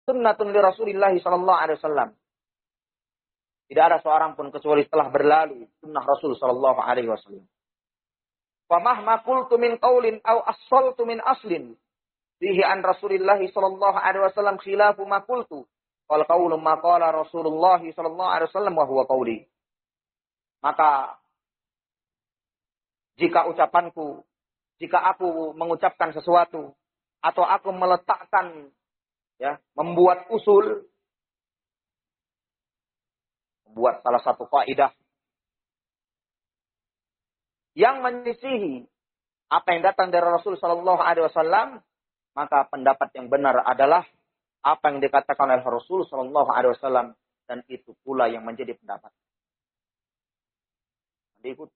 sunnatun li Rasulillah sallallahu alaihi wasallam. Tidak ada seorang pun kecuali telah berlalu sunnah Rasul sallallahu alaihi wasallam. Wa mahma qultu min qaulin aw assaltu min aslin fihi an Rasulillah sallallahu alaihi wasallam khilafu ma qultu wal qaulu ma qala Rasulullah sallallahu alaihi wasallam wa huwa qauli. Maka jika ucapanku, jika aku mengucapkan sesuatu atau aku meletakkan, ya, membuat usul, membuat salah satu kaidah yang menyisihi apa yang datang dari Rasul sallallahu alaihi wasallam, maka pendapat yang benar adalah apa yang dikatakan oleh Rasul sallallahu alaihi wasallam, dan itu pula yang menjadi pendapat. Diikut.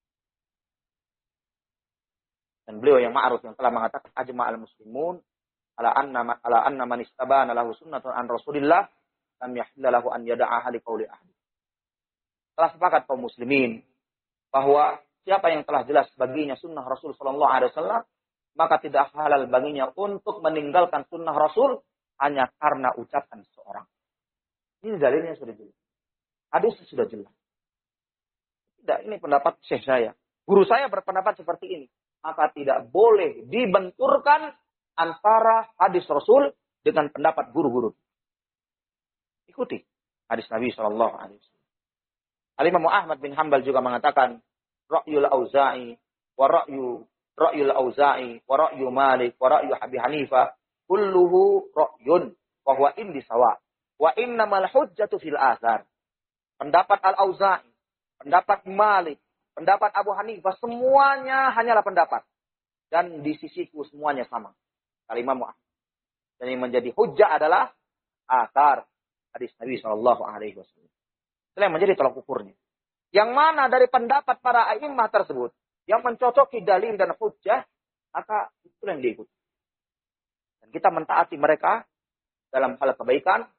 Dan beliau yang ma'ruf yang telah mengatakan ajma'al muslimun ala anna man istabana lahu sunnatun an Rasulillah lam yahilla lahu an yada'aha liqauli ahli. Telah sepakat kaum muslimin bahwa siapa yang telah jelas baginya sunnah Rasul sallallahu alaihi wasallam, maka tidak halal baginya untuk meninggalkan sunnah Rasul hanya karena ucapan seseorang. Ini dalilnya sudah jelas. Hadisnya sudah jelas. Tidak, ini pendapat syekh saya. Guru saya berpendapat seperti ini. Maka tidak boleh dibenturkan antara hadis Rasul dengan pendapat guru-guru. Ikuti hadis Nabi sallallahu alaihi wasallam. Al-Imam Ahmad bin Hanbal juga mengatakan ra'yul Auza'i wa ra'yul Auza'i wa ra'yu Malik wa ra'yu Abi Hanifah kulluhu ra'yun wa huwa indi sawa wa innamal hujjatu fil athar. Pendapat Al-Auza'i, pendapat Malik, pendapat Abu Hanifah, semuanya hanyalah pendapat. Dan di sisiku semuanya sama. Al-Imam Ahmad. Dan yang menjadi hujjah adalah athar hadis Nabi sallallahu alaihi wasallam. Itu yang menjadi tolak ukurnya. Yang mana dari pendapat para a'immah tersebut yang mencocoki dalil dan hujjah, maka itu yang diikuti. Dan kita mentaati mereka dalam hal kebaikan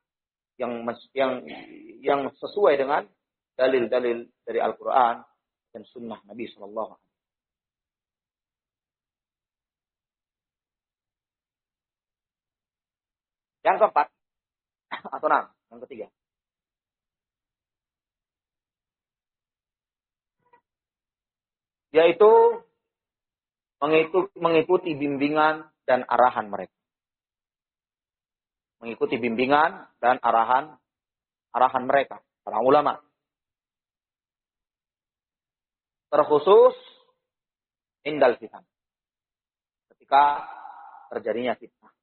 yang sesuai dengan dalil-dalil dari Al-Quran dan Sunnah Nabi Sallallahu Alaihi Wasallam. Yang keempat atau yang ketiga. Yaitu mengikuti bimbingan dan arahan mereka. Mengikuti bimbingan dan arahan mereka, para ulama. Terkhusus indal fitnah. Ketika terjadinya fitnah.